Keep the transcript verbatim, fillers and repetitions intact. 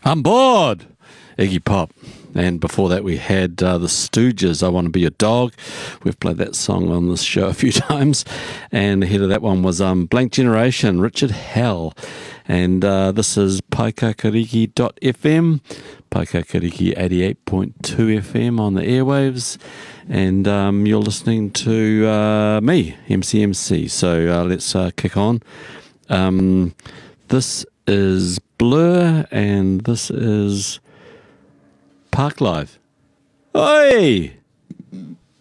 I'm bored. Iggy Pop. And before that, we had uh, the Stooges, I Want to Be Your Dog. We've played that song on this show a few times. And ahead of that one was um, Blank Generation, Richard Hell. And uh, this is Paikakariki dot f m, Paikakariki eighty-eight point two F M on the airwaves. And um, you're listening to uh, me, M C M C. So uh, let's uh, kick on. Um, this is Blur, and this is Park Live. Oi!